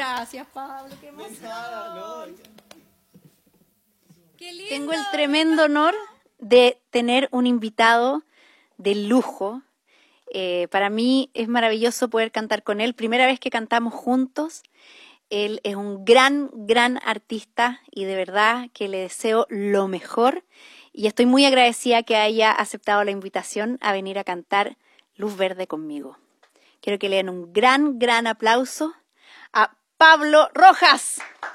Gracias, Pablo, qué emoción. Qué lindo. Tengo el tremendo honor de tener un invitado de lujo. Para mí es maravilloso poder cantar con él. Primera vez que cantamos juntos. Él es un gran, gran artista y de verdad que le deseo lo mejor. Y estoy muy agradecida que haya aceptado la invitación a venir a cantar Luz Verde conmigo. Quiero que le den un gran, gran aplauso a Pablo Rojas.